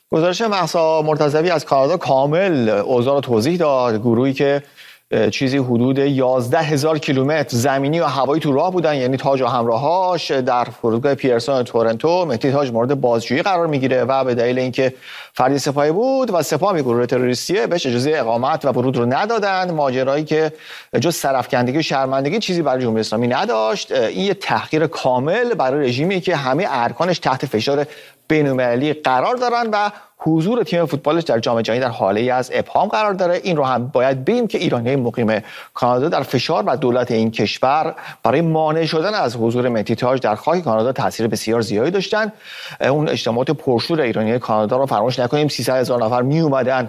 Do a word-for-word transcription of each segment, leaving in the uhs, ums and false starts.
گزارش مهسا مرتضوی از کانادا کامل اوضاع رو توضیح داد. گروهی که چیزی حدود یازده هزار کیلومتر زمینی و هوایی تو راه بودن، یعنی تاج و همراهاش در فرودگاه پیرسون تورنتو. مهدی تاج مورد بازجویی قرار میگیره و به دلیل اینکه فردی سپاهی بود و سپاه می گروه تروریستیه بهش اجازه اقامت و ورود رو ندادن. ماجرایی که جز سرافکندگی و شرمندگی چیزی برای جمهوری اسلامی نداشت. این یه تحقیر کامل برای رژیمی که همه ارکانش تحت فشار بین‌المللی قرار دارن و حضور تیم فوتبالش در جام جهانی در حاله از ابهام قرار داره. این رو هم باید بگیم که ایرانی‌های مقیم کانادا در فشار و دولت این کشور برای مانع شدن از حضور مهدی تاج در خاک کانادا تاثیر بسیار زیادی داشتن. اون اجتماعات پرشور ایرانی‌های کانادا رو فراموش نکنیم، سیصد هزار نفر می اومدن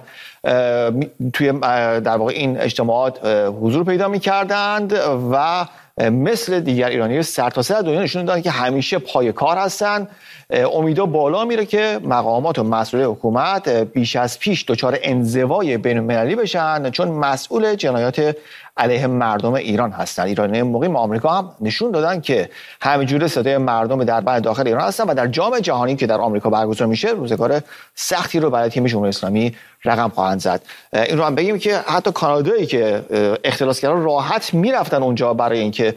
توی در واقع این اجتماعات حضور پیدا می‌کردند و مثل دیگر ایرانی سرتاسر دنیا نشون دادن که همیشه پای کار هستن. امیدا بالا میره که مقامات و مسئولین حکومت بیش از پیش دچار انزوای بین‌المللی بشن، چون مسئول جنایات علیه مردم ایران هستن. ایرانی مقیم آمریکا هم نشون دادن که همینجوره صدای مردم در بند داخل ایران هستن و در جام جهانی که در آمریکا برگزار میشه روزگار سختی رو برای تیم جمهوری اسلامی رقم خواهند زد. این رو هم بگیم که حتی کانادایی که اختلاسگران راحت میرفتن اونجا برای اینکه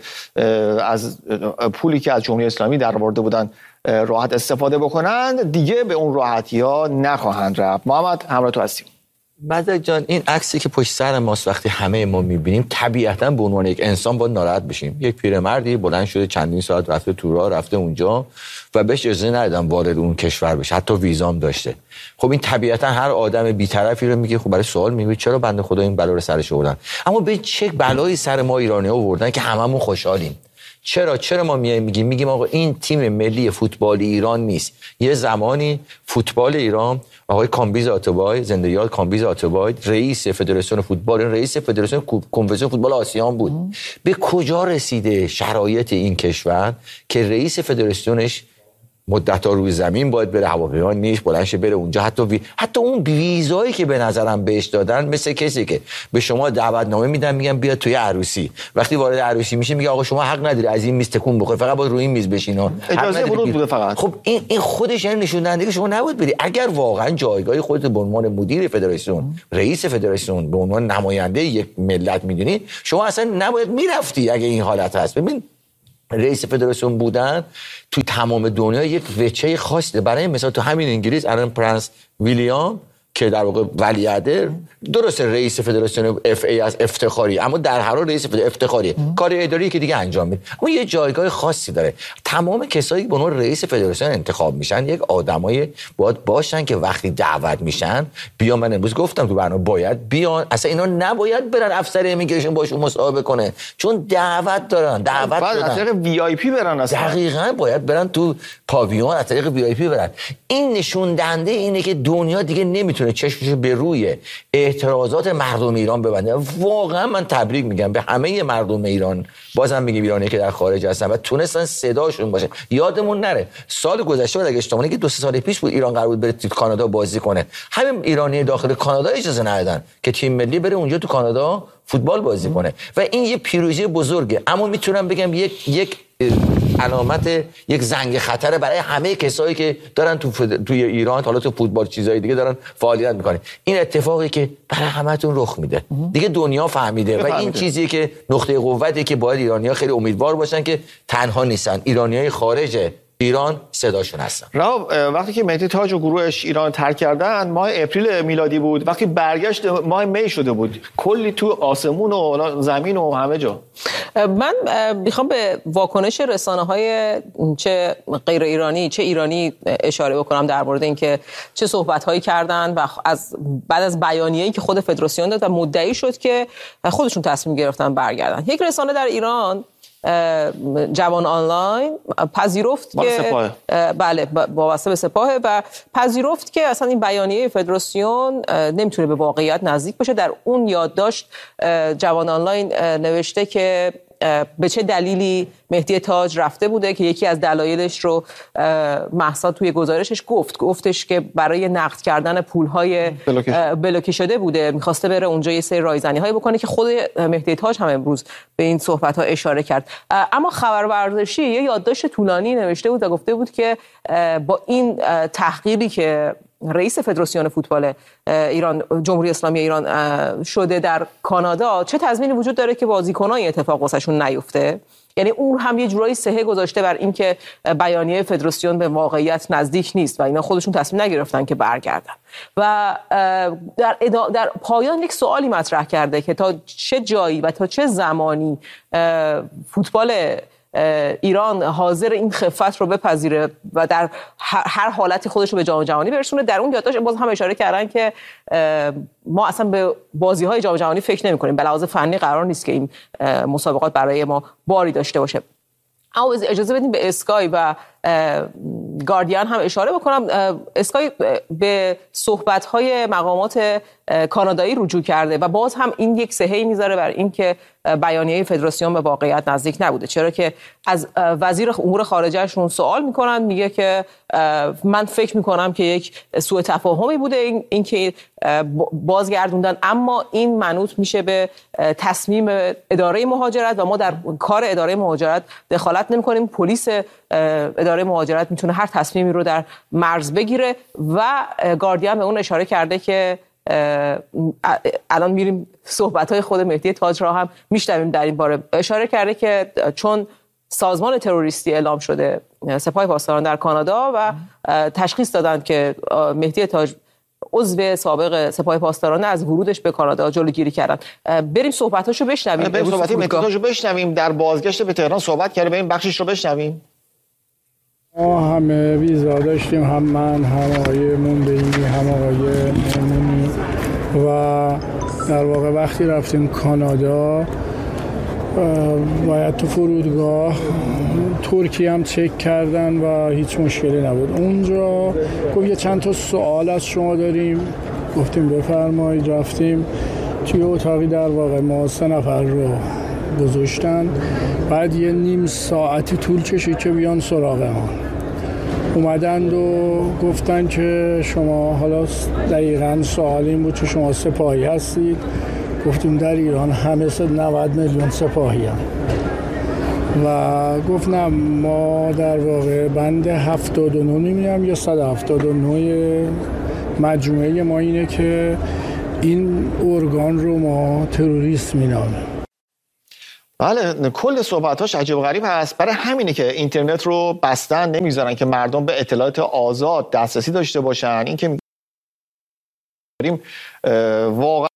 از پولی که از جمهوری اسلامی درآورده بودن راحت استفاده بکنند، دیگه به اون راحتی ها نخواهند رفت. محمد همراه تو هستیم. مدد جان، این عکسی که پشت سر ماست وقتی همه ما میبینیم طبیعتاً به عنوان یک انسان باید ناراحت بشیم. یک پیرمردی بلند شده چندین ساعت رفته تو راه، رفته اونجا و بهش اجازه ندادن وارد اون کشور بشه، حتی ویزام داشته. خب این طبیعتاً هر آدم بی‌طرفی رو میگه خب برای سوال میگه چرا بنده خدا این بلا رو سرش آوردن. اما به چه بلایی سر ما ایرانی‌ها آوردن که هممون خوشحالیم؟ چرا چرا ما میایم میگیم میگیم آقا این تیم ملی فوتبال ایران نیست؟ یه زمانی فوتبال ایران آقای کامبیز آتبای، زنده یاد کامبیز آتبای، رئیس فدراسیون فوتبال، رئیس فدراسیون کنفدراسیون فوتبال آسیان بود. ام. به کجا رسیده شرایط این کشور که رئیس فدراسیونش مدت‌ها روی زمین باید بره، هواپیما نیست بلند شه بره اونجا؟ حتی وی... حتی اون ویزایی که به نظرم بهش دادن مثل کسی که به شما دعوتنامه میدن میگن بیا توی عروسی، وقتی وارد عروسی میشه میگه آقا شما حق نداری از این میز تکون بخوری، فقط باید روی این میز بشین. اجازه ورود بوده فقط. خب این این خودش یعنی نشون دهنده که شما نباید بری. اگر واقعا جایگاه خودت به عنوان مدیر فدراسیون، رئیس فدراسیون، به عنوان نماینده یک ملت میدونی، شما اصلا نباید میرفتی. اگه این حالت هست، ببین رئیس فدراسیون بودن تو تمام دنیا یک وجهه خاصی. برای مثال تو همین انگلیس الان پرنس ویلیام که در واقع ولیعهد، درسته رئیس فدراسیون اف ای از افتخاری، اما در هر حال رئیس فدراسیون افتخاریه، کار اداری که دیگه انجام میده، اما یه جایگاه خاصی داره. تمام کسایی که به عنوان رئیس فدراسیون انتخاب میشن یک آدمای باید باشن که وقتی دعوت میشن بیان. من امروز گفتم تو برنامه باید بیان، اصلا اینا نباید برن افسر ایمیگریشن باشون مصاحبه کنه، چون دعوت دارن، دعوت دارن، از طریق وی آی پی برن. اصلا دقیقاً باید برن تو پاویون از طریق وی آی پی برن. این نشون دهنده اینه که دنیا دیگه نمیتونه چشمش به روی اعتراضات مردم ایران ببنده. واقعا من تبریک میگم به همه مردم ایران، بازم میگم ایرانی که در خارج هستن و تونستن صداشون باشه. یادمون نره سال گذشته بود اگه اشتباه نکنم که دو سه سال پیش بود ایران قرار بود بره تو کانادا بازی کنه، همین ایرانی داخل کانادا اجازه ندادن که تیم ملی بره اونجا تو کانادا فوتبال بازی کنه و این یه پیروزی بزرگه. اما میتونم بگم یک یک علامت، یک زنگ خطره برای همه کسایی که دارن تو فد... توی ایران حالا تو فوتبال چیزای دیگه دارن فعالیت میکنن. این اتفاقی که برای همتون رخ میده دیگه دنیا فهمیده و این چیزی که نقطه قوتی که باید ایرانی‌ها خیلی امیدوار باشن که تنها نیستن، ایرانیای خارج ایران صداشون هستن. راو وقتی که مهدی تاج و گروهش ایران ترک کردن ماه اپریل میلادی بود، وقتی برگشت ماه می شده بود، کلی تو آسمون و زمین و همه جا. من میخوام به واکنش رسانه‌های چه غیر ایرانی چه ایرانی اشاره بکنم در مورد اینکه چه صحبت‌هایی کردن و از بعد از بیانیه‌ای که خود فدراسیون داد و مدعی شد که خودشون تصمیم گرفتن برگردن. یک رسانه در ایران، جوان آنلاین، پذیرفت که سپاه. بله وابسته به سپاه و پذیرفت که اصلا این بیانیه فدراسیون نمیتونه به واقعیت نزدیک باشه. در اون یادداشت جوان آنلاین نوشته که به چه دلیلی مهدی تاج رفته بوده که یکی از دلایلش رو مهسا توی گزارشش گفت گفتش که برای نقد کردن پول‌های بلوکه شده بوده، می‌خواسته بره اونجا یه سری رایزنی‌هایی بکنه که خود مهدی تاج هم امروز به این صحبت‌ها اشاره کرد. اما خبر ورزشی یه یادداشت طولانی نوشته بود و گفته بود که با این تحقیری که رئیس فدراسیون فوتبال ایران جمهوری اسلامی ایران شده در کانادا، چه تضمینی وجود داره که بازیکنان این اتفاق واسهشون نیفته؟ یعنی اون هم یه جورایی سهه گذاشته بر اینکه بیانیه فدراسیون به واقعیت نزدیک نیست و اینا خودشون تصمیم نگرفتن که برگردن. و در ادا... در پایان یک سوالی مطرح کرده که تا چه جایی و تا چه زمانی فوتبال ایران حاضر این خفت رو بپذیره و در هر حالتی خودش رو به جام جهانی برسونه. در اون یادداشت باز هم اشاره کردن که ما اصلا به بازی‌های جام جهانی فکر نمی‌کنیم، به لحاظ فنی قرار نیست که این مسابقات برای ما باری داشته باشه. اما اجازه بدیم به اسکای و گاردین هم اشاره بکنم. اسکای به صحبت‌های مقامات کانادایی رجوع کرده و باز هم این یک سهه‌ای میذاره بر این که بیانیه فدراسیون به واقعیت نزدیک نبوده، چرا که از وزیر امور خارجه‌شون سوال میکنن، میگه که من فکر میکنم که یک سوء تفاهمی بوده این, این که بازگردوندن، اما این منوط میشه به تصمیم اداره مهاجرت و ما در کار اداره مهاجرت دخالت نمیکنیم. پلیس اداره مهاجرت میتونه هر تصمیمی رو در مرز بگیره و گاردین به اون اشاره کرده که الان میریم صحبت‌های خود مهدی تاج را هم میشنویم در این باره. اشاره کرده که چون سازمان تروریستی اعلام شده سپاه پاسداران در کانادا و تشخیص دادن که مهدی تاج عضو سابق سپاه پاسداران از ورودش به کانادا جلوگیری کردن. بریم صحبتاشو بشنویم. بریم صحبت مهدی تاج رو بشنویم. در بازگشت به تهران صحبت کرده، بریم بخشش رو بشنویم. ما همه ویزا داشتیم، هم من هم آقای منبعی هم آقای مهمونی، و در واقع وقتی رفتیم کانادا باید تو فرودگاه ترکی هم چک کردن و هیچ مشکلی نبود. اونجا گفت یه چند تا سوال از شما داریم، گفتیم بفرمایید. رفتیم توی اتاقی، در واقع ما سه نفر رو گذاشتن، بعد یه نیم ساعتی طول کشید که بیان سراغ ما. اومدند و گفتن که شما حالا دقیقاً سوال این بود که شما سپاهی هستید. گفتیم در ایران همه صد نود میلیون سپاهی هم. و گفتم ما در واقع بند هفتاد و نه می‌بینیم یا صد و هفتاد و نه مجموعه ما اینه که این ارگان رو ما تروریست می‌نامیم. بله، کل صحبتاش عجیب و غریب هست. برای همینه که اینترنت رو بستن، نمیذارن که مردم به اطلاعات آزاد دسترسی داشته باشن. این که میگیم واقعا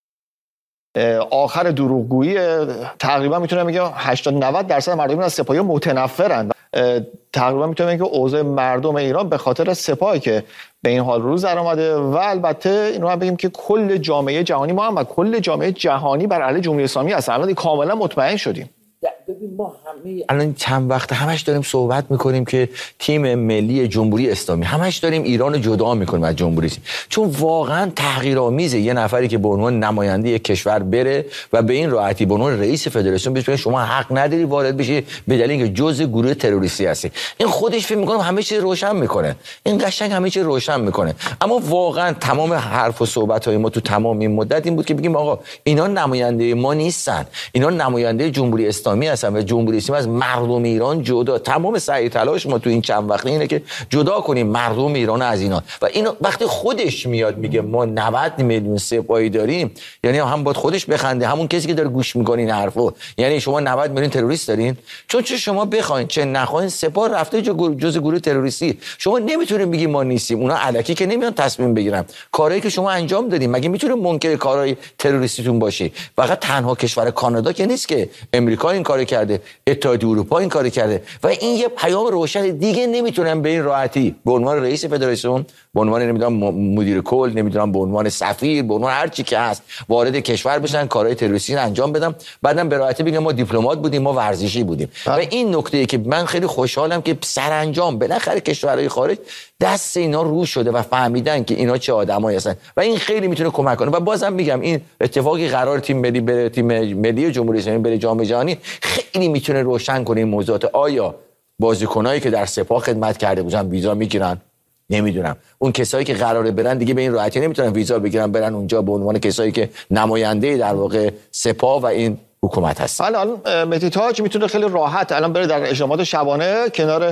آخر دروغگویی، تقریبا میتونم بگم هشتاد نود درصد مردم از سپاهی متنفرن. تقریبا میتونم بگم که اوضاع مردم ایران به خاطر سپاهی که به این حال روز در اومده. و البته این رو هم بگیم که کل جامعه جهانی ما هم و کل جامعه جهانی بر علیه جمهوری اسلامی هست. الان کاملا مطمئن شدیم. ببین ما همه الان چند وقت همش داریم صحبت میکنیم که تیم ملی جمهوری اسلامی، همش داریم ایران رو جدا میکنیم از جمهوری اسلامی، چون واقعا تحقیرآمیزه یه نفری که به عنوان نماینده یک کشور بره و به این راحتی به عنوان رئیس فدراسیون بگه شما حق نداری وارد بشی به دلیل اینکه جزء گروه تروریستی هستی. این خودش فکر میکنم همه چیز روشن میکنه، این قشنگ همه چیز روشن میکنه. اما واقعا تمام حرف و صحبت های ما تو تمام این مدت این بود که بگیم آقا اینا نماینده ما نیستن، اینا نماینده جمهوری اسلامی هستن و جمهوری اسلامی از مردم ایران جدا. تمام سعی تلاش ما تو این چند وقته اینه که جدا کنیم مردم ایران از اینا. و اینو وقتی خودش میاد میگه ما نود میلیون سپاهی داریم، یعنی هم باید خودش بخنده، همون کسی که داره گوش میکنه این حرفو، یعنی شما نود میلیون تروریست دارین. چون چه شما بخواین چه نخواین سپاه رفته جزء گروه تروریستی. شما نمیتونید بگی ما نیستیم. اونا الکی که نمیان تصمیم بگیرن. کاری که شما انجام دادین مگه میتونه منکر کارهای تروریستیتون باشی؟ فقط تنها کشور کانادا که نیست که، امریکا این کارو کرده، اتحادیه اروپا این کارو کرده. و این یه پیام روشن دیگه نمیتونن به این راحتی به عنوان رئیس فدراسیون، به عنوان نمیدونم مدیر کل، نمیدونم به عنوان سفیر، به عنوان هر چی که هست وارد کشور بشن، کارهای تروریستی انجام بدن، بعدم به راحتی بگن ما دیپلمات بودیم، ما ورزشی بودیم. و این نکته ای که من خیلی خوشحالم که سرانجام بالاخره کشورهای خارج دست اینا رو شده و فهمیدن که اینا چه آدمایی هستن و این خیلی میتونه کمک کنه. و بازم میگم این اتفاقی قرار تیم ملی بره، تیم ملی جمهوری اسلامی بره جام جهانی، خیلی میتونه روشن کنه این موضوعات. آیا بازیکنایی که در سپاه خدمت کرده بودن ویزا میگیرن؟ نمیدونم. اون کسایی که قراره برن دیگه به این راحتی نمیتونن ویزا بگیرن برن اونجا به عنوان کسایی که نماینده در واقع سپاه و این حکومت هست. الان مهدی تاج میتونه خیلی راحت الان بره در اجتماعات شبانه کنار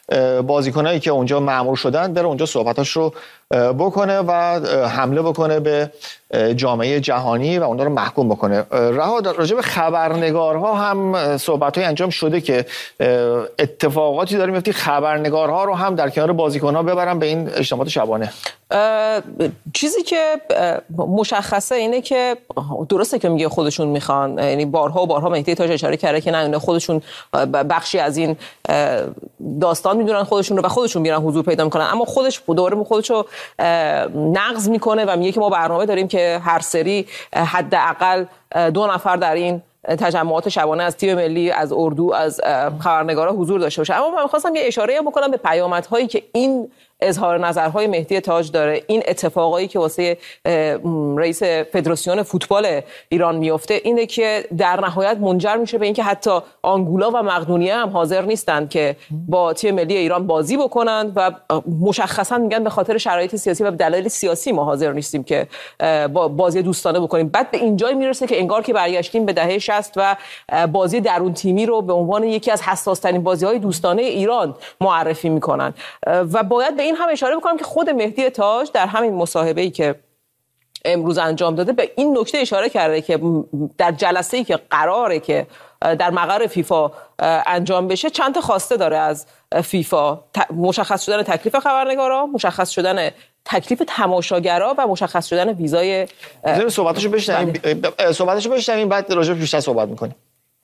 بازیکنایی که اونجا مأمور شدن بره اونجا صحبتاش رو بکنه و حمله بکنه به جامعه جهانی و اونا رو محکوم بکنه. رها، راجع به خبرنگارها هم صحبت‌های انجام شده که اتفاقاتی داره میفته، خبرنگارها رو هم در کنار بازیکن‌ها ببرن به این اجتماعات شبانه. چیزی که مشخصه اینه که درسته که میگه خودشون میخوان، یعنی بارها و بارها مهدی تاج اشاره کرده که نه خودشون بخشی از این داستان میدونن خودشون رو و خودشون میرن حضور پیدا میکنن، اما خودش دوباره خودشو نقض میکنه و میگه که ما برنامه داریم که هر سری حداقل دو نفر در این تجمعات شبانه از تیم ملی، از اردو، از خبرنگارا حضور داشته باشه. اما من می‌خواستم یه اشاره بکنم به پیامدهایی که این اظهار نظرهای مهدی تاج داره، این اتفاقایی که واسه رئیس فدراسیون فوتبال ایران میفته، اینه که در نهایت منجر میشه به اینکه حتی آنگولا و مقدونیه هم حاضر نیستن که با تیم ملی ایران بازی بکنن و مشخصا میگن به خاطر شرایط سیاسی و به دلایل سیاسی ما حاضر نیستیم که با بازی دوستانه بکنیم. بعد به اینجای میرسه که انگار که برگشتیم به دهه شصت و بازی درون تیمی رو به عنوان یکی از حساس ترین بازی‌های دوستانه ایران معرفی میکنن. و باید به این هم اشاره بکنم که خود مهدی تاج در همین مصاحبه‌ای که امروز انجام داده به این نکته اشاره کرده که در جلسه‌ای که قراره که در مقر فیفا انجام بشه چند تا خواسته داره از فیفا: مشخص شدن تکلیف خبرنگارا، مشخص شدن تکلیف تماشاگرها و مشخص شدن ویزای. صحبتاشو بشنویم صحبتاشو بشنویم بعد راجع به بیشتر صحبت می‌کنیم.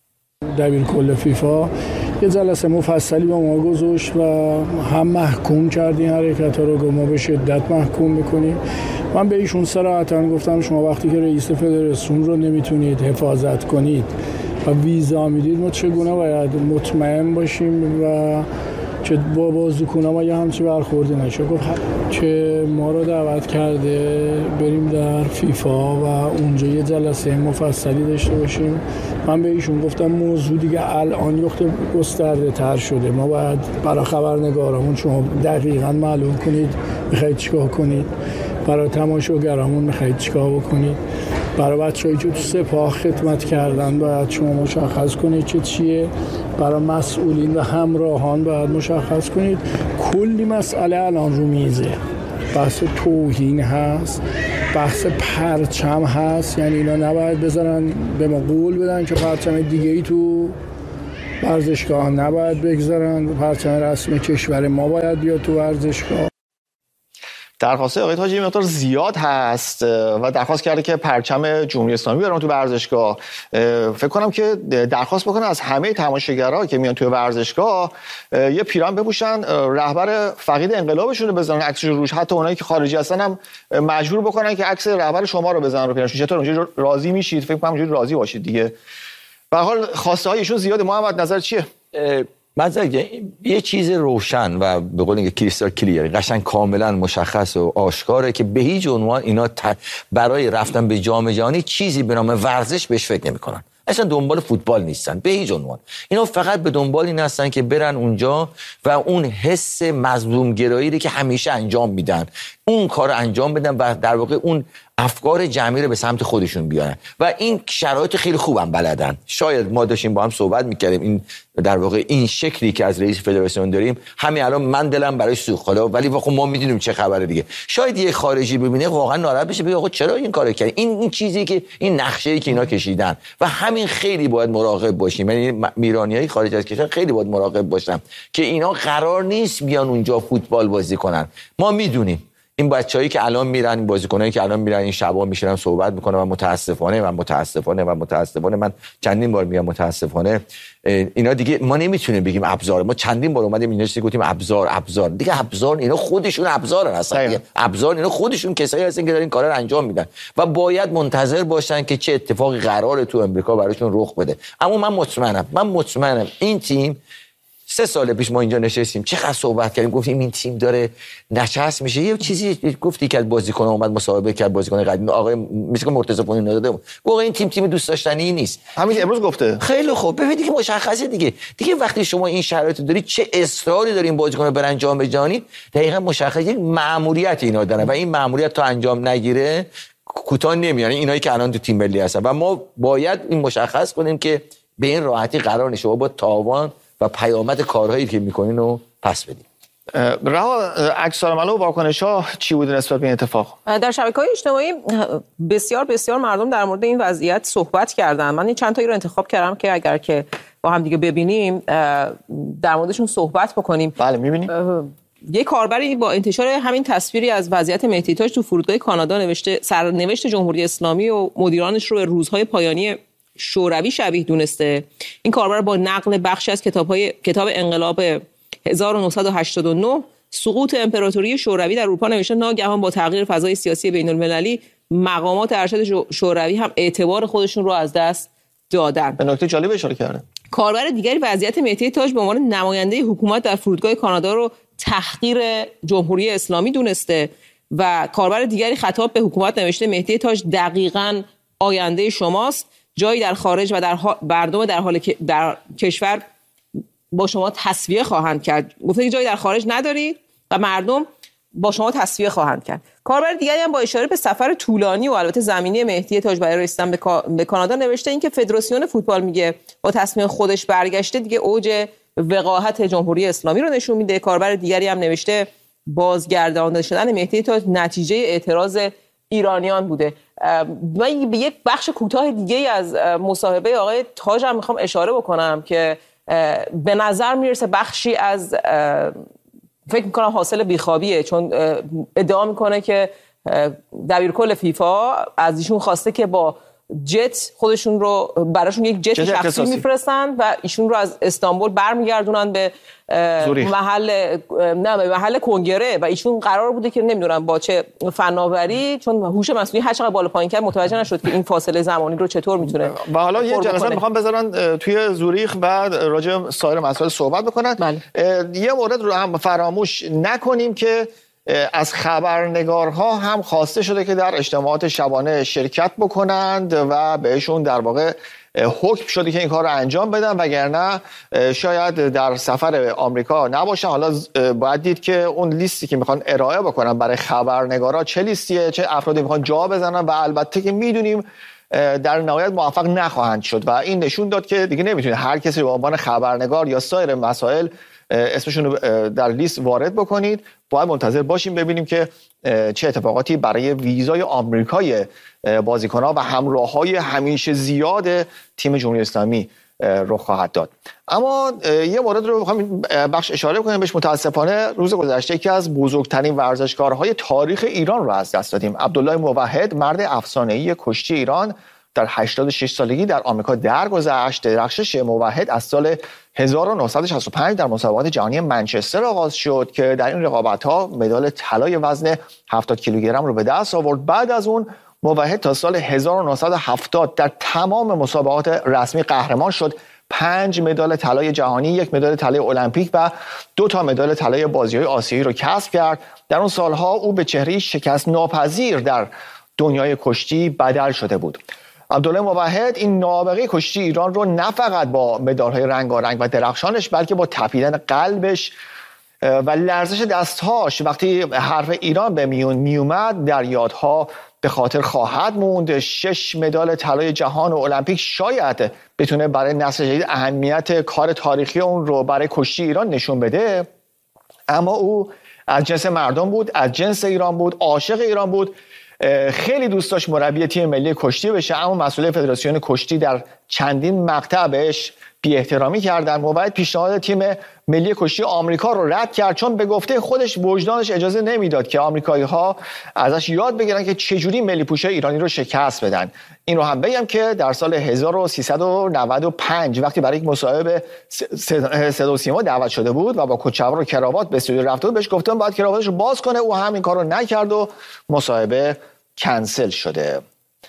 دبیر کل فیفا یه جلسه مفصلی با ما گذاشت و هم محکوم کردین حرکت‌ها رو، گفت ما به شدت محکوم می‌کنیم. من به ایشون صراحتاً گفتم شما وقتی که رئیس فدراسیون رو نمیتونید حفاظت کنید و ویزا میدید، ما چگونه باید مطمئن باشیم و که با بازیکن‌ها ما یه همچی برخوردی نشه. گفت که ما رو دعوت کرده بریم در فیفا و اونجا یه جلسه مفصلی داشته باشیم. من به ایشون گفتم موضوع دیگه الان یخته گسترده تر شده، ما باید برای خبرنگارمون شما دقیقاً معلوم کنید میخواید چیکار کنید، برای تماشاگرامون میخواید چیکار بکنید، برای بچه‌هایی که تو سپاه خدمت کردن باید شما مشخص کنید که چیه، برای مسئولین و همراهان باید مشخص کنید. کلی مسئله الان رو میزه، بحث توهین هست، بحث پرچم هست، یعنی اینا نباید بذارن به ما قول بدن که پرچم دیگه ای تو ورزشگاه نباید بگذارن، پرچم رسمی کشور ما باید بیاد تو ورزشگاه. درخواست آقای تاجی مقدار زیاد هست و درخواست کرده که پرچم جمهوری اسلامی بیارن تو ورزشگاه. فکر کنم که درخواست بکنه از همه تماشاگرها که میان تو ورزشگاه یه پیران بپوشن، رهبر فقید انقلابشون رو بزنن عکسش روش، حتی اونایی که خارجی هستن هم مجبور بکنن که عکس رهبر شما رو بزنن رو پیرانشون. چطور اونجوری راضی میشید؟ فکر کنم اونجوری راضی باشید دیگه. به هر حال خواسته های ایشون زیاده. محمد نظر چیه؟ مثلا یه چیز روشن و به قول اینکه کریستال کلیر، قشنگ کاملا مشخص و آشکاره که به هیچ عنوان اینا برای رفتن به جام جهانی چیزی به نام ورزش بهش فکر نمی‌کنن. اصلا دنبال فوتبال نیستن به هیچ عنوان. اینا فقط به دنبال این هستن که برن اونجا و اون حس مظلوم گرایی که همیشه انجام میدن اون کار انجام بدن و در واقع اون افکار جمعی رو به سمت خودشون بیارن و این شرایط خیلی خوبم بلدن. شاید ما داشتیم با هم صحبت میکردیم این در واقع این شکلی که از رئیس فدراسیون داریم همین الان من دلم برای سوخت، حالا ولی واقعا ما میدونیم چه خبره دیگه. شاید یه خارجی ببینه واقعا ناراحت بشه، بگه آقا چرا این کارو کردی؟ این این چیزی که این نقشه‌ای که اینا کشیدن و همین خیلی باید مراقب باشیم. یعنی ایرانیای خارج از کشور خیلی باید مراقب باشن که اینا قرار نیست بیان اونجا فوتبال بازی کنن. ما میدونیم این بچه‌هایی که الان میرن، این بازیکنایی که الان میرن این شبا میشینن صحبت میکنن و متاسفانه و متاسفانه و متاسفانه من چندین بار میگم متاسفانه اینا دیگه ما نمیتونیم بگیم ابزار. ما چندین بار اومدیم اینجا گفتیم ابزار ابزار دیگه ابزار اینا خودشون ابزارن هستن دیگه. ابزار اینا خودشون کسایی هستن که دارن این کارا رو انجام میدن و باید منتظر باشن که چه اتفاقی قراره تو امریکا براشون رخ بده. اما من مطمئنم من مطمئنم این تیم سه سال پیش ما اینجا نشستیم چقدر صحبت کردیم، گفتیم این تیم داره نچسب میشه. یه چیزی گفتی که بازیکن اومد مصاحبه کرد، بازیکن قدیم آقای مثل مرتضی پویان داده بود، گفت این تیم تیم دوست داشتنی نیست. همین امروز گفته. خیلی خوب، ببین دیگه مشخصه دیگه. دیگه وقتی شما این شرایط داری چه اصراری دارین بازیکن برن جام جهانی، دقیقاً مشخصه یک مأموریت اینا داره و این مأموریت تا انجام نگیره کوتاه نمیاد. اینایی که الان تو تیم ملی هستن و ما باید این مشخص کنیم که به این راحتی قرار نیست شما با تاوان و پیامد کارهایی که میکنین رو پس بدیم. رها عکس‌العمل و واکنش‌ها چی بود نسبت به این اتفاق؟ در شبکه‌های اجتماعی بسیار بسیار مردم در مورد این وضعیت صحبت کردن. من چند تایی رو انتخاب کردم که اگر که با هم دیگه ببینیم در موردشون صحبت بکنیم. بله می‌بینیم. یک کاربری با انتشار همین تصویری از وضعیت مهدی تاج تو فرودگاه کانادا نوشته سرنوشت جمهوری اسلامی و مدیرانش رو به روزهای پایانی شوروی شبیه دونسته. این کاربر با نقل بخشی از کتاب‌های کتاب انقلاب هزار و نهصد و هشتاد و نه سقوط امپراتوری شوروی در اروپا نوشته ناگهان با تغییر فضای سیاسی بین‌المللی مقامات ارشد شوروی هم اعتبار خودشون رو از دست دادن. به نکته جالب اشاره کرده. کاربر دیگری وضعیت مهدی تاج به عنوان نماینده حکومت در فرودگاه کانادا رو تحقیر جمهوری اسلامی دونسته و کاربر دیگری خطاب به حکومت نوشته مهدی تاج دقیقاً آینده شماست، جایی در خارج و در مردم در حال در کشور با شما تصفیه خواهند کرد. گفته که جایی در خارج ندارید و مردم با شما تصفیه خواهند کرد. کاربر دیگری هم با اشاره به سفر طولانی و البته زمینی مهدی تاج برای رسیدن به کانادا نوشته این که فدراسیون فوتبال میگه با تصمیم خودش برگشته دیگه اوج وقاحت جمهوری اسلامی رو نشون میده. کاربر دیگری هم نوشته بازگردانده شدن مهدی تاج نتیجه اعتراض ایرانیان بوده. من به یک بخش کوتاه دیگه از مصاحبه آقای تاج هم میخوام اشاره بکنم که به نظر میرسه بخشی از فکر میکنم حاصل بیخوابیه، چون ادعا میکنه که دبیرکل فیفا از ایشون خواسته که با جت خودشون رو براشون یک جت شخصی میفرستن و ایشون رو از استانبول برمیگردونن به محل نه به محل کنگره و ایشون قرار بوده که نمیدونم با چه فناوری، چون هوش مصنوعی هر چقدر بالا پایین کرد متوجه نشد که این فاصله زمانی رو چطور میتونه. و حالا یه جلسه میخوام بذارن توی زوریخ بعد راجع به سایر مسائل صحبت بکنن. بله. یه مورد رو هم فراموش نکنیم که از خبرنگارها هم خواسته شده که در اجتماعات شبانه شرکت بکنند و بهشون در واقع حکم شده که این کار رو انجام بدن، وگرنه شاید در سفر آمریکا نباشن. حالا باید دید که اون لیستی که میخوان ارائه بکنن برای خبرنگارا چه لیستیه، چه افرادی میخوان جا بزنن و البته که میدونیم در نهایت موفق نخواهند شد و این نشون داد که دیگه نمیتونه هر کسی به عنوان خبرنگار یا سایر مسائل اسمشون رو در لیست وارد بکنید. باید منتظر باشیم ببینیم که چه اتفاقاتی برای ویزای آمریکای بازیکن‌ها و همراه‌های همیشه زیاد تیم جمهوری اسلامی رخ خواهد داد. اما یه مورد رو می‌خوام بخش اشاره کنیم بهش. متاسفانه روز گذشته یکی از بزرگترین ورزشکارهای تاریخ ایران رو از دست دادیم. عبدالله موحد، مرد افسانه‌ای کشتی ایران، در هشتاد و شش سالگی در آمریکا درگذشت. درخشش موحد از سال هزار و نهصد و شصت و پنج در مسابقات جهانی منچستر آغاز شد که در این رقابت‌ها مدال طلای وزن هفتاد کیلوگرم رو به دست آورد. بعد از اون موحد تا سال هزار و نهصد و هفتاد در تمام مسابقات رسمی قهرمان شد. پنج مدال طلای جهانی، یک مدال طلای المپیک و دو تا مدال طلای بازی‌های آسیایی رو کسب کرد. در اون سالها او به چهره‌ای شکست ناپذیر در دنیای کشتی بدل شده بود. عبدالله موحد این نابغه کشتی ایران رو نه فقط با مدال‌های رنگارنگ و درخشانش بلکه با تپیدن قلبش و لرزش دستهاش وقتی حرف ایران به میون میومد در یادها به خاطر خواهد موند. شش مدال طلای جهان و المپیک شاید بتونه برای نسل جدید اهمیت کار تاریخی اون رو برای کشتی ایران نشون بده، اما او از جنس مردم بود، از جنس ایران بود، عاشق ایران بود. خیلی دوست داشت مربی تیم ملی کشتی بشه، اما مسئول فدراسیون کشتی در چندین مقطع بهش بی احترامی کردن. موحد پیشنهاد تیم ملی کشتی آمریکا رو رد کرد چون به گفته خودش وجدانش اجازه نمیداد که آمریکایی‌ها ازش یاد بگیرن که چجوری ملی پوشه ایرانی رو شکست بدن. این رو هم بگم که در سال هزار و سیصد و نود و پنج وقتی برای یک مصاحبه صدا و سیما دعوت شده بود و با کچلوار و کراوات به استودیو رفته بود، بهش گفتن باید کراواتش رو باز کنه، او هم این کارو نکرد و مصاحبه کنسل شده.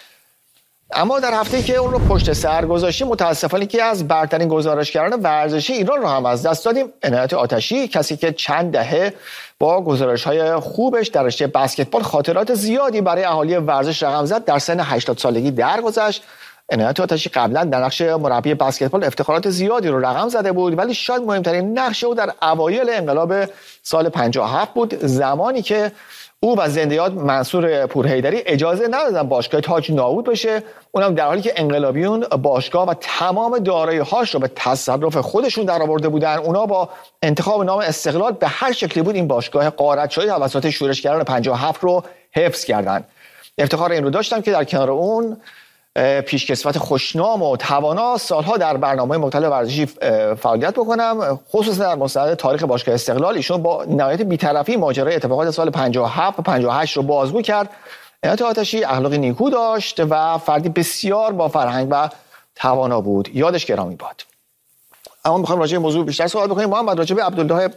اما در هفته‌ای که اون رو پشت سر گذاشتیم متاسفانه که از برترین گزارشگران ورزشی ایران رو هم از دست دادیم. عنایت آتشی، کسی که چند دهه با گزارش‌های خوبش در رشته بسکتبال خاطرات زیادی برای اهالی ورزش رقم زد، در سن هشتاد سالگی درگذشت. عنایت آتشی قبلا در نقش مربی بسکتبال افتخارات زیادی رو رقم زده بود، ولی شاید مهمترین نقش او در اوایل انقلاب سال پنجاه و هفت بود، زمانی که او و زنده‌یاد منصور پورحیدری اجازه ندادن باشگاه تاج نابود بشه، اونم در حالی که انقلابیون باشگاه و تمام دارایی‌هاش رو به تصرف خودشون درآورده بودن. اونا با انتخاب نام استقلال به هر شکلی بود این باشگاه غارت شده توسط شورشگران پنجاه و هفت رو حفظ کردن. افتخار این رو داشتم که در کنار اون پیشکسوت خوشنام و توانا سالها در برنامه مختلف ورزشی فعالیت بکنم، خصوصا در مستند تاریخ باشگاه استقلال. ایشون با نهایت بی‌طرفی ماجرای اتفاقات سال پنجاه و هفت و پنجاه و هشت رو بازگو کرد. عنایت آتشی اخلاق نیکو داشت و فردی بسیار با فرهنگ و توانا بود، یادش گرامی باد. اما می‌خوایم راجع به موضوع بیشتر صحبت بکنیم. محمد، راجع به عبدالله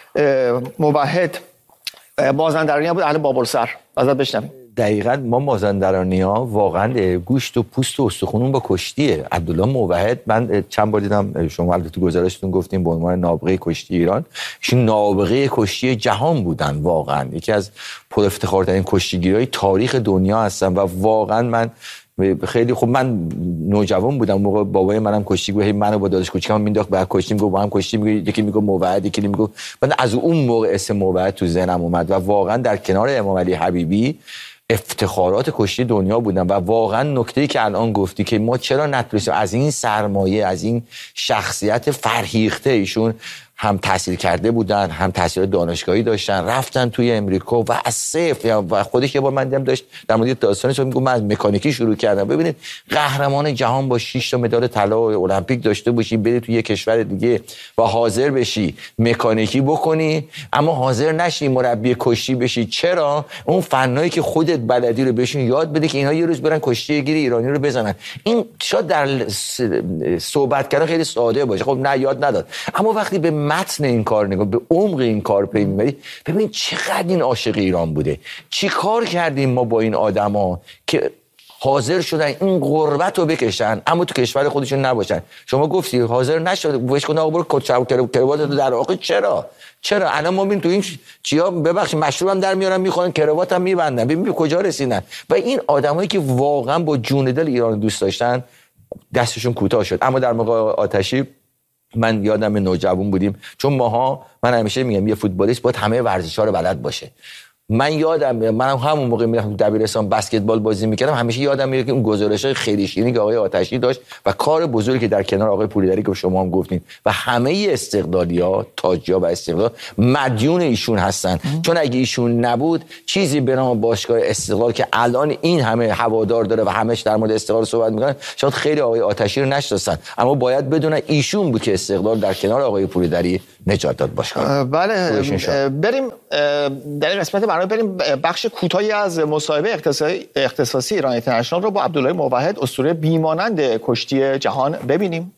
موحد مازندرانی بود، اهل بابلسر، ازت بشنویم. دقیقاً ما مازندرانی‌ها واقعاً گوشت و پوست و استخونمون با کشتیه. عبدالله موحد من چند بار دیدم، شما البته تو گزارشتون گفتیم به عنوان نابغه کشتی ایران، ایشون نابغه کشتی جهان بودن. واقعاً یکی از پر افتخارترین کشتیگیرای تاریخ دنیا هستن و واقعاً من خیلی خوب، من نوجوان بودم موقع بابای منم کشتی گوه، منو با داداش کوچیکم مینداخت به کشتی، میگه با هم کشتی، میگه یکی میگه موحد، یکی میگه. من از اون موقع اسم موحد تو ذهنم اومد و واقعاً در کنار امام علی حبیبی افتخارات کشتی دنیا بودن. و واقعا نکته‌ای که الان گفتی که ما چرا نتونستیم از این سرمایه، از این شخصیت فرهیخته، ایشون هم تحصیل کرده بودن، هم تحصیل دانشگاهی داشتن، رفتن توی امریکا و از صفر، و خودش یه بار من دیدم داشت در مورد داستانش میگه من از مکانیکی شروع کردم. ببینید قهرمان جهان با شش تا مدال طلا المپیک داشته باشی، بری توی یه کشور دیگه و حاضر بشی مکانیکی بکنی، اما حاضر نشی مربی کشتی بشی. چرا؟ اون فنایی که خودت بلدی رو بهشون یاد بده که اینا یه روز برن کشتی گیری ایرانی رو بزنن. این شاید در صحبت کردن خیلی ساده باشه، خب نه یاد نداد، اما وقتی به متن این کار نگاه، به عمق این کار پی میبری، ببین چقدر این عاشق ایران بوده. چی کار کردیم ما با این آدما که حاضر شدن این غربت رو بکشن اما تو کشور خودشون نباشن. شما گفتی حاضر نشد، بهش گفتن آقا برو کچاو کروات در واقع. چرا چرا الان ما ببین تو این چیا، ببخشید مشروب هم در میارن میخورن، کروات هم میبندن، ببین کجا رسیدن. و این آدمایی که واقعا با جون دل ایران دوست داشتن دستشون کوتاه شد. اما در موقع آتشی من یادم نوجوان بودیم، چون ماها، من همیشه میگم یه فوتبالیست باید همه ورزش‌ها رو بلد باشه. من یادم من همون موقع میرفتم دبیرستان بسکتبال بازی میکردم، همیشه یادم میاد که اون گزارش‌های خیلی شیرینی که آقای آتشی داشت و کار بزرگی که در کنار آقای پورحیدری که شما هم گفتین و همه استقلالی‌ها، تاج‌ها و استقلال مدیون ایشون هستن. ام. چون اگه ایشون نبود چیزی به نام باشگاه استقلال که الان این همه هوادار داره و همش در مورد استقلال صحبت میکنن، شاید خیلی آقای آتشی رو نشناسن، اما باید بدونن ایشون بود که استقلال در کنار آقای پورحیدری نجات داد باشگاه. بله، بریم در این قسمت برنامه بریم بخش کوتاهی از مصاحبه اختصاصی, اختصاصی ایران اینترنشنال رو با عبدالله موحد، اسطوره بیمانند کشتی جهان ببینیم.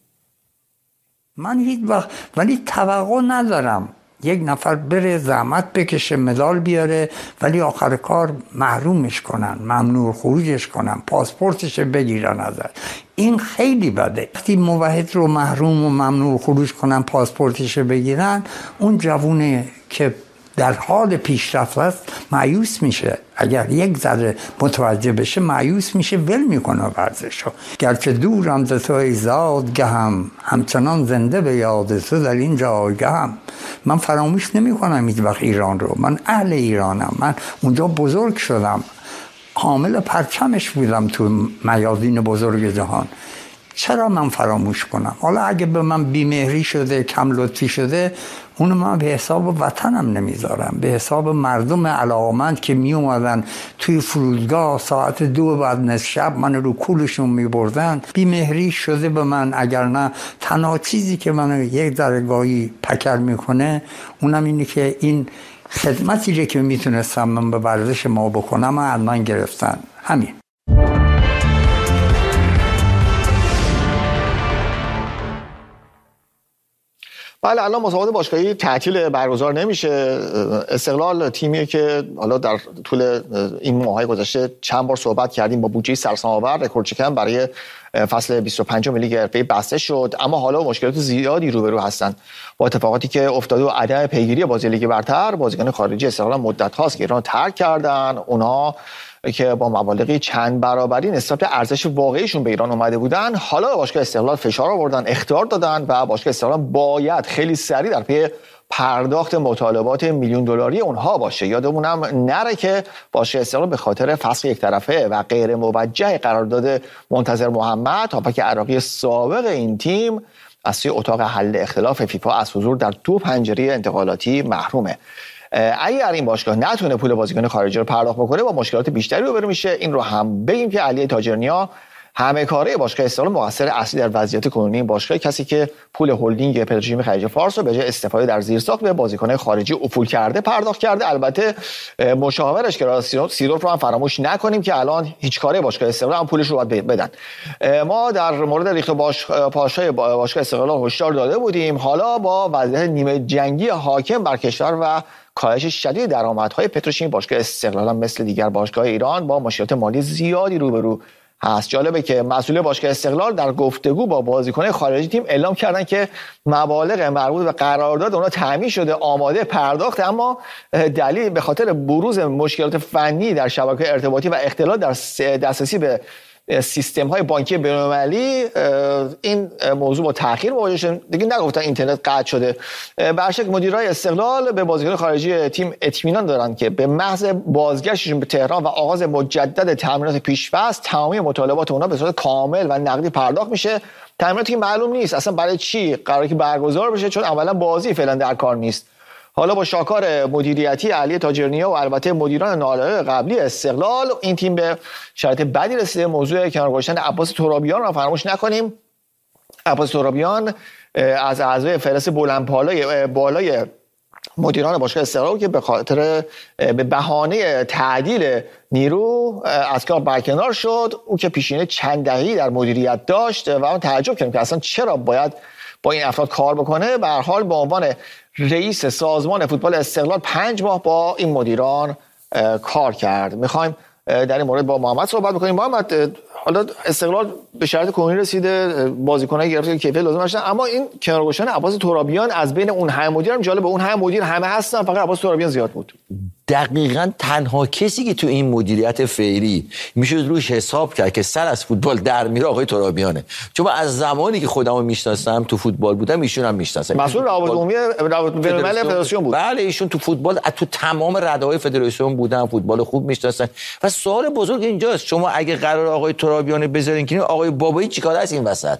من هیچ وقت ولی توقع ندارم یک نفر بره زحمت بکشه مدال بیاره ولی آخر کار محرومش کنن، ممنوع خروجش کنن، پاسپورتش بگیرن ازش. این خیلی بده. وقتی موحد رو محروم و ممنوع خروج کنن، پاسپورتش بگیرن، اون جوونه که در حال پیشرفت است مایوس میشه. اگر یک ذره متوجه بشه مایوس میشه، ول میکنه ورزشو. گرچه دورم ز تو ای زادگهم، همچنان زنده به یاد تو در این جایگهم. من فراموش نمیکنم هیچ وقت ایران رو. من اهل ایرانم، من اونجا بزرگ شدم، حامل پرچمش بودم تو میادین بزرگ جهان. چرا من فراموش کنم؟ حالا اگه به من بیمهری شده، کم لطفی شده، اونو من به حساب وطنم نمیذارم، به حساب مردم علاقمند که می اومدن توی فرودگاه ساعت دو بعد نصف شب من رو کولشون می بردن. بیمهری شده به من. اگر نه تنها چیزی که منو یک درگاهی پکر میکنه اونم اینه که این خدمتی که میتونستم من به ورزش ما بکنم از من گرفتن. همین. بله، الان مسابقات باشگاهی تعطیل برگزار نمیشه. استقلال تیمیه که حالا در طول این ماهای گذشته چند بار صحبت کردیم با بودجه سرسام‌آور رکورد شکن برای فصل بیست و پنج لیگ حرفه‌ای بسته شد، اما حالا مشکلات زیادی روبرو هستند با اتفاقاتی که افتاده و عدم پیگیری بازی لیگ برتر. بازیکن خارجی استقلال مدت هاست که ایران ترک کردن، اونها که با مبالغی چند برابری نسبت به ارزش واقعیشون به ایران اومده بودن، حالا باشگاه استقلال فشار آوردن، اخطار دادن و باشگاه استقلال باید خیلی سریع در پی پرداخت مطالبات میلیون دلاری اونها باشه. یادمونم نره که باشگاه استقلال به خاطر فسخ یک طرفه و غیر موجه قرارداد منتظر محمد هافبک عراقی سابق این تیم از سوی اتاق حل اختلاف فیفا از حضور در دو پنجره انتقالاتی محرومه. اگر این باشگاه نتونه پول بازیکن خارجی رو پرداخت بکنه با مشکلات بیشتری روبرو میشه. این رو هم بگیم که علی تاجرنیا همه کاره باشگاه استقلال مقصر اصلی در وضعیت کنونی این باشگاه، کسی که پول هلدینگ پتروشیمی خلیج فارس رو به جای استفاده در زیرساخت به بازیکن‌های خارجی افول کرده پرداخت کرده. البته مشاورش که سیدورف رو هم فراموش نکنیم که الان هیچ کاره باشگاه استقلال هم پولش رو باید بدن. ما در مورد ریخت باش پاشای باشگاه استقلال هشدار داده بودیم. حالا با وضعیت نیمه جنگی حاکم بر کشور و کاهش شدید درآمدهای پتروشیمی باشگاه استقلال هم مثل دیگر باشگاه ایران با مشکلات مالی زیادی روبرو هست. جالبه که مسئول باشگاه استقلال در گفتگو با بازیکنان خارجی تیم اعلام کردن که مبالغ مربوط به قرارداد اونها تامین شده، آماده پرداخت، اما دلیل به خاطر بروز مشکلات فنی در شبکه ارتباطی و اختلال در دسترسی به سیستم های بانکی بین‌المللی این موضوع با تأخیر مواجه شد. دیگه نگفتن اینترنت قطع شده. به هر شکل مدیرای استقلال به بازیکن خارجی تیم اطمینان دارن که به محض بازگشتشون به تهران و آغاز مجدد تمرینات پیش‌فصل تمامی مطالبات اونها به صورت کامل و نقدی پرداخت میشه. تمریناتی که معلوم نیست اصلا برای چی قراره که برگزار بشه، چون اولا بازی فعلا در کار نیست. حالا با شاکار مدیریتی علی تاجرنیا و البته مدیران نالاق قبلی استقلال این تیم به شرایط بدی رسیده. موضوع کنار گذاشتن عباس ترابیان رو فراموش نکنیم. عباس ترابیان از اعضای فهرست بلندپالای بالای مدیران باشگاه استقلال که به خاطر به بهانه تعدیل نیرو از کار برکنار شد. او که پیشینه چند دهه‌ای در مدیریت داشت و من تعجب کردم که اصلا چرا باید با این افراد کار بکنه. به هر حال به عنوان رئیس سازمان فوتبال استقلال پنج ماه با این مدیران کار کرد. میخوایم در این مورد با محمد صحبت بکنیم. محمد، حالا استقلال به شرط کنونی رسیده، بازیکنایی گرفته که کیفیت لازم داشتن، اما این کنار گذاشتن عباس ترابیان از بین اون همه مدیر هم جالب، اون همه مدیر همه هستن فقط عباس ترابیان زیاد بود. دقیقاً تنها کسی که تو این مدیریت فعلی میشه روش حساب کرد که سر از فوتبال در میره آقای ترابیانه. چون از زمانی که خودمو میشناسم تو فوتبال بودم ایشون هم میشناسم. مسئول روابط عمومی روابط بین‌المللی فدراسیون بود. بله ایشون تو فوتبال تو تمام رده‌های فدراسیون بودن، فوتبال خوب میشناسن. و سوال بزرگ اینجاست، شما اگه قرار آقای ترابیان بذارین که آقای بابایی چیکار است این وسط؟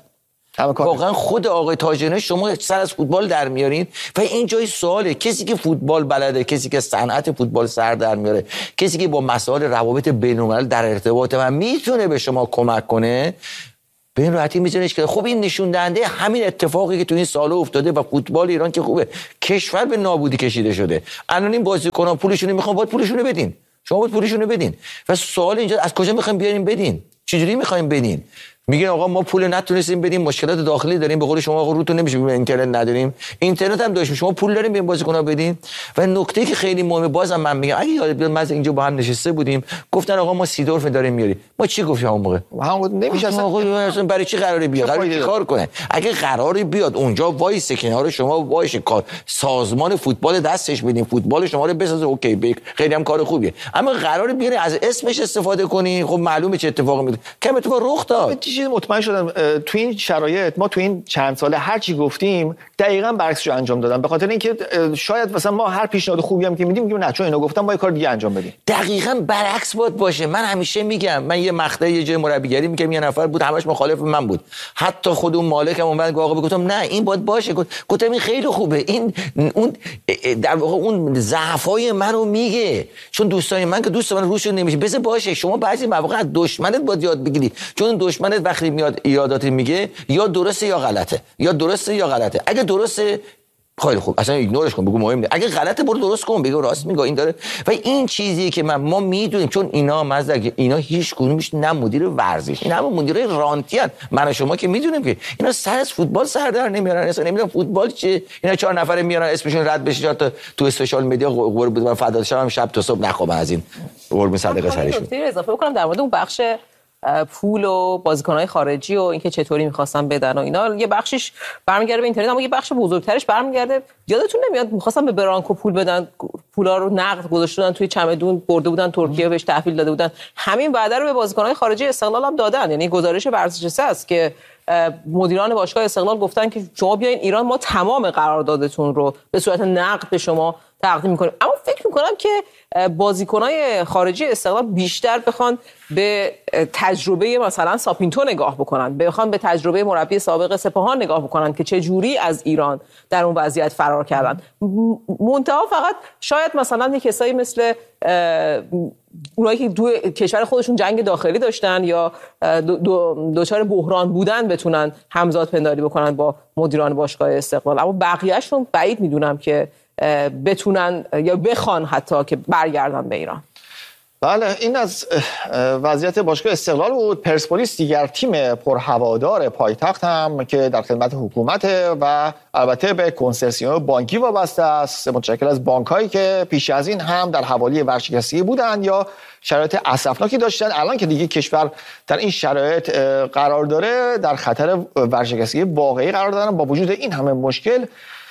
واقعا خود آقای تاجرنیا شما سر از فوتبال در میارین و این جای سواله. کسی که فوتبال بلده، کسی که صنعت فوتبال سر در میاره، کسی که با مسائل روابط بین‌الملل در ارتباطه و میتونه به شما کمک کنه، به این راحتی میذارنش که خب این نشون دهنده همین اتفاقی که تو این سالا افتاده و فوتبال ایران که خوبه، کشور به نابودی کشیده شده. الان این بازیکنان پولشون میخوان، باید پولشون بدین. شما باید پولشون بدین. و سوال اینجا از کجا میخوایم بیاریم بدین؟ چجوری میخوایم بدین؟ میگن آقا ما پول نتونستیم بدیم، مشکلات داخلی داریم، به قول شما آقا روتون نمیشه، اینترنت نداریم. اینترنت هم داشتیم، شما پول داریم به این بازیکن‌ها بدین. و نکته که خیلی مهمه، بازم من میگم اگه یاد بیاد ما اینجا با هم نشسته بودیم گفتن آقا ما سیدورف داریم میاریم، ما چی گفتیم اون موقع؟ همون نمیشه اصلا. آقا اصلا برای چی قراره بیاد؟ قراره کار کنه. اگه قراره بیاد اونجا وایس کنار شما وایس کار سازمان فوتبال دستش بدین، فوتبال شما رو بسازه، اوکی بیک خیلی هم کار خوبیه. اما قراره بیاره از اسمش استفاده کنی، خب معلومه چه اتفاقی میفته. کم اتفاق رخ داد. چیزی مطمئن شدم تو این شرایط ما تو این چند ساله هر چی گفتیم دقیقاً برعکسش رو انجام دادن. به خاطر اینکه شاید مثلا ما هر پیشنهاد خوبی هم که میدیم میگیم نه چون اینو گفتم ما یه کار دیگه انجام بدیم. دقیقاً برعکس باید باشه. من همیشه میگم، من یه مقطعی یه جای مربیگری میگم، یه نفر بود همش مخالف من بود، حتی خود اون مالکم اومد آقا گفتم نه این باید باشه، گفتم این خیلی خوبه، این اون در واقع اون ضعفای منو میگه، چون دوستای من که دوست من روش نمیشه، بذار باشه. شما بعضی مواقع از دشمنت باید یاد بگیری، چون دشمنت وقتی میاد ایراداتی میگه یا درسته یا غلطه، یا درسته یا غلطه. اگه درسته خیلی خوب اصلا ایگنورش کن، بگو مهم نیست. اگه غلطه برو درست کن، بگو راست میگه این داره. و این چیزیه که من ما میدونیم، چون اینا مزدک اینا هیچ کدومش نه مدیر ورزش، این همه مدیرای رانتیان. من و شما که میدونیم که اینا سر از فوتبال سر در نمیارن، اصلا نمیدونم فوتبال چیه. اینا چهار نفره میارن اسمشون رد بشه تا تو سوشال مدیا قرب بود و فدات شب شب تا صبح نخوابن از این قرب صدقه سرشون. نکته اضافه بکنم در مورد اون بخش پول و بازیکن‌های خارجی و اینکه چطوری می‌خواستن بدن و اینا. یه بخشش برمیگرده به اینترنت، اما یه بخش بزرگترش برمیگرده، یادتون نمیاد می‌خواستن به برانکو پول بدن، پولا رو نقد گذاشته بودن توی چمدون برده بودن ترکیه، بهش تحویل داده بودن. همین وعده رو به بازیکن‌های خارجی استقلال هم دادن. یعنی گزارش ورزش سه است که مدیران باشگاه استقلال گفتن که شما بیاین ایران، ما تمام قراردادتون رو به صورت نقد به شما تقدیم میکنیم. اما فکر میکنم که بازیکنای خارجی استقلال بیشتر بخوان به تجربه مثلا ساپینتو نگاه بکنن، بخوان به تجربه مربی سابق سپاهان نگاه بکنن که چه جوری از ایران در اون وضعیت فرار کردن. منتها فقط شاید مثلا یک کسایی مثل اونایی که دو کشور خودشون جنگ داخلی داشتن یا دو دو دچار بحران بودن بتونن همزاد پنداری بکنن با مدیران باشگاه استقلال، اما بقیه‌شون بعید میدونم که بتونن یا بخوان حتی که برگردن به ایران. بله، این از وضعیت باشگاه استقلال بود. پرسپولیس دیگر تیم پرهوادار پایتخت هم که در خدمت حکومت و البته به کنسرسیوم بانکی وابسته است، متشکل از بانک‌هایی که پیش از این هم در حوالی ورشکستگی بودند یا شرایط اسفناکی داشتن. الان که دیگه کشور در این شرایط قرار داره، در خطر ورشکستگی واقعی قرار دارن. با وجود این همه مشکل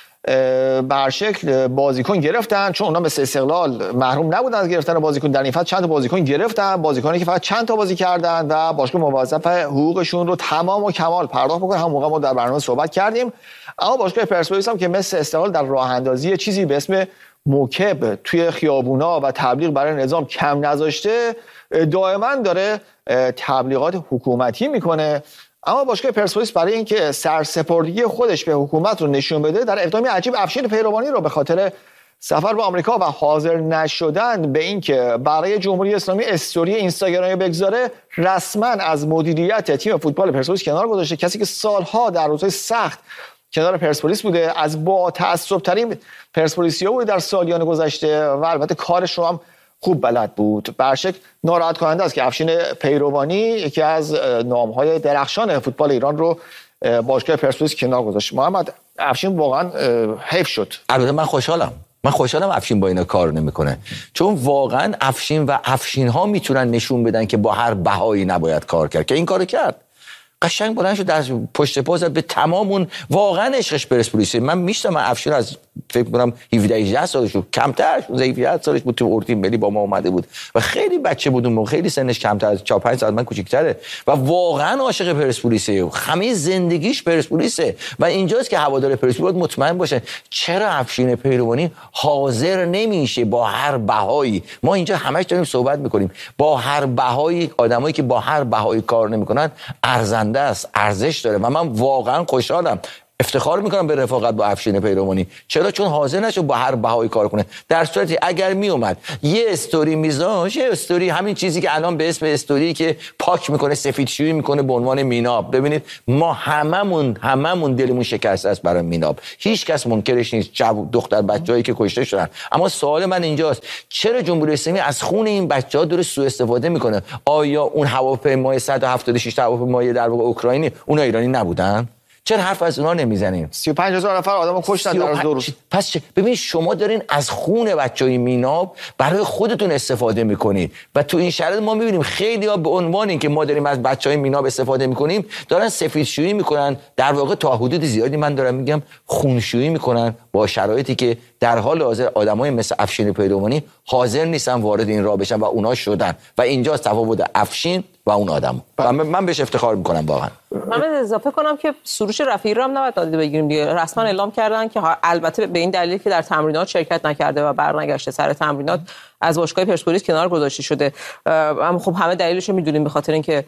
به هر شکل بازیکن گرفتن، چون اونا مثل استقلال محروم نبودن از گرفتن بازیکن. در این فصل چند تا بازیکن گرفتن، بازیکنایی که فقط چند تا بازی کردن و باشگاه موظف حقوقشون رو تمام و کمال پرداخت بکنه. هم موقع ما در برنامه صحبت کردیم. اما باشگاه پرسپولیس هم که مثل استقلال در راه اندازی چیزی به اسم موکب توی خیابونا و تبلیغ برای نظام کم نذاشته، دائما داره تبلیغات حکومتی میکنه. اما باشگاه پرسپولیس برای اینکه سرسپردگی خودش به حکومت رو نشون بده، در اقدامی عجیب افشین پیروانی رو به خاطر سفر به آمریکا و حاضر نشدن به اینکه برای جمهوری اسلامی استوری اینستاگرامی بگذاره، رسما از مدیریت تیم فوتبال پرسپولیس کنار گذاشته. کسی که سالها در روزهای سخت کنار پرسپولیس بوده، از با تعصب ترین پرسپولیسیا بوده در سالیان گذشته و البته کارش رو هم خوب بلد بود. به هر شکل ناراحت کننده است که افشین پیروانی، یکی از نام‌های درخشان فوتبال ایران، رو باشگاه پرسپولیس کنار گذاشت. محمد، افشین واقعا حیف شد. البته من خوشحالم من خوشحالم افشین با اینا کار نمیکنه، چون واقعا افشین و افشین ها میتونن نشون بدن که با هر بهایی نباید کار کرد، که این کارو کرد. قشنگ بلند شد در پشت پا زد به تمام اون واقعا عشقش پرسپولیس. من میشتم افشین از فکر کنم هفده هجده سالش بود، کمتر هفده سالش بود، تو اورتیم ملی با ما اومده بود و خیلی بچه بود اون موقع، خیلی سنش کمتر از چهار پنج سال من کوچیک‌تره و واقعا عاشق پرسپولیسه، همه زندگیش پرسپولیسه و اینجاست که هوادار پرسپولیس مطمئن باشه چرا افشین پیروانی حاضر نمیشه با هر بهایی. ما اینجا همش داریم صحبت میکنیم با هر بهایی، آدمایی که با هر بهایی کار نمیکنن ارزنده است، ارزش داره و من واقعا خوشحالم، افتخار میکنم به رفاقت با افشین پیروانی. چرا؟ چون حاضر نشد با هر بهایی کار کنه. در صورتی اگر میومد یه استوری میذاشت، یه استوری، همین چیزی که الان به اسم استوری که پاک میکنه، سفیدشویی میکنه به عنوان میناب. ببینید ما هممون هممون دلمون شکسته است برای میناب، هیچ کس منکرش نیست، دختر بچه‌هایی که کشته شدن. اما سوال من اینجاست چرا جمهوری اسلامی از خون این بچه‌ها داره سوء استفاده میکنه؟ آیا اون هواپیمای صد و هفتاد و شش هواپیمای در واقع اوکراینی اونا ایرانی نبودن؟ چرا حرف از اونا نمیزنیم؟ سی و پنج هزار نفر آدمو کشتن در دو روز. پس چه؟ ببین شما دارین از خون بچهای میناب برای خودتون استفاده میکنید و تو این شرایط ما میبینیم خیلی ها به عنوان اینکه ما داریم از بچهای میناب استفاده میکنیم دارن سفیدشویی میکنن، در واقع تا حدود زیادی من دارم میگم خونشویی میکنن، با شرایطی که در حال حاضر آدمای مثل افشین پیروانی حاضر نیستن وارد این راه بشن و اونا شدن و اینجاست تفاوت افشین و اون آدم و من بهش افتخار میکنم واقعا. من اضافه کنم که سروش رفیعی رو هم نباید نادیده بگیریم دیگه. رسما اعلام کردن که البته به این دلیل که در تمرینات شرکت نکرده و برنگشته، سر تمرینات از باشگاه پرسپولیس کنار گذاشته شده. اما خب همه دلیلش رو میدونیم، به خاطر اینکه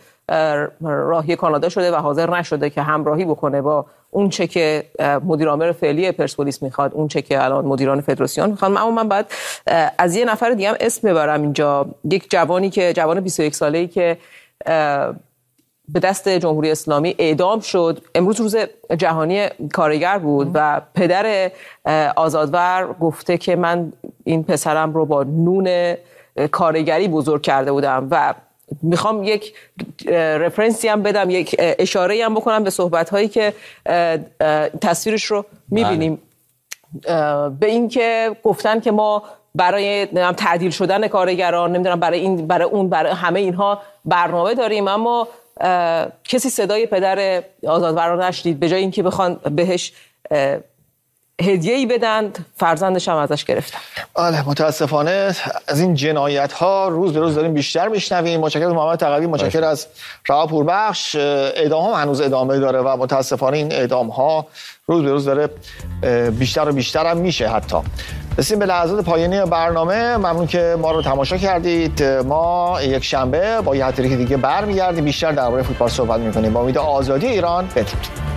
راهی کانادا شده و حاضر نشده که همراهی بکنه با اون چه که مدیر عامل فعلی پرسپولیس میخواد، اون چه که الان مدیران فدراسیون میخوان. اما من باید از یه نفر دیگه هم اسم ببرم اینجا، یک جوانی که جوان بیست و یک ساله‌ای که به دست جمهوری اسلامی اعدام شد. امروز روز جهانی کارگر بود و پدر آزادور گفته که من این پسرم رو با نون کارگری بزرگ کرده بودم و میخوام یک رفرنسی هم بدم، یک اشاره هم بکنم به صحبت‌هایی که تصویرش رو می‌بینیم، به این که گفتن که ما برای تعدیل شدن کارگران، نمیدونم برای این برای اون برای همه اینها برنامه داریم، اما کسی صدای پدر آزادور رو نشنید. به جای اینکه بخوان بهش هدیه‌ای بدن، فرزندش هم ازش گرفتن. بله متاسفانه از این جنایت ها روز به روز داریم بیشتر میشنویم. متشکرم از محمد تقوی، متشکرم از رها پوربخش. اعدام هم هنوز ادامه داره و متاسفانه این اعدام ها روز به روز داره بیشتر و بیشتر هم میشه. حتی رسیدیم به لحظات پایانی برنامه. ممنون که ما رو تماشا کردید. ما یک شنبه با یه هتریک دیگه برمیگردیم، بیشتر درباره فوتبال صحبت میکنیم. با امید آزادی ایران. بدرود.